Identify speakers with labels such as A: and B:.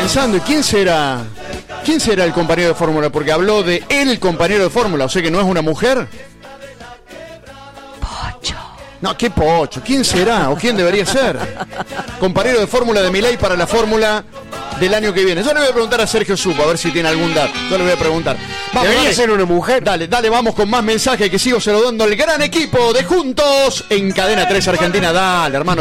A: pensando, ¿y quién será? ¿Quién será el compañero de fórmula? Porque habló de el compañero de fórmula, o sea que no es una mujer.
B: Pocho.
A: No, qué Pocho. ¿Quién será o quién debería ser? Compañero de fórmula de Milei para la fórmula del año que viene. Yo le voy a preguntar a Sergio Supo a ver si tiene algún dato. Yo le voy a preguntar. Vamos,
C: debería ser una mujer.
A: Dale, vamos con más mensajes que sigo saludando el gran equipo de Juntos en Cadena 3 Argentina. Dale, hermano.